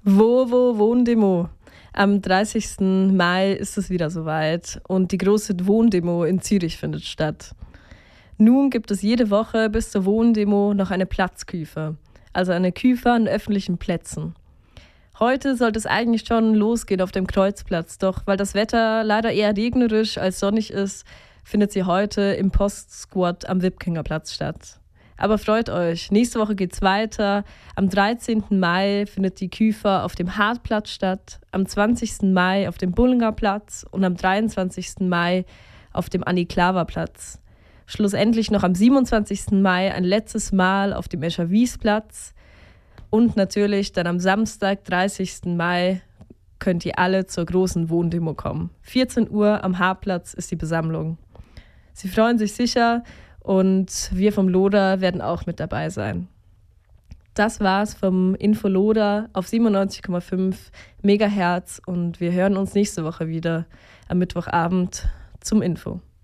Wohndemo. Am 30. Mai ist es wieder soweit und die große Wohndemo in Zürich findet statt. Nun gibt es jede Woche bis zur Wohndemo noch eine Platzküfe, also eine Küfe an öffentlichen Plätzen. Heute sollte es eigentlich schon losgehen auf dem Kreuzplatz, doch weil das Wetter leider eher regnerisch als sonnig ist, findet sie heute im Postsquad am Wipkingerplatz statt. Aber freut euch, nächste Woche geht's weiter. Am 13. Mai findet die Küfe auf dem Hartplatz statt, am 20. Mai auf dem Bullingerplatz und am 23. Mai auf dem Anniklaverplatz. Schlussendlich noch am 27. Mai ein letztes Mal auf dem Escher-Wies-Platz. Und natürlich dann am Samstag, 30. Mai, könnt ihr alle zur großen Wohndemo kommen. 14 Uhr am Hartplatz ist die Besammlung. Sie freuen sich sicher und wir vom Loder werden auch mit dabei sein. Das war's vom Info Loder auf 97,5 Megahertz und wir hören uns nächste Woche wieder am Mittwochabend zum Info.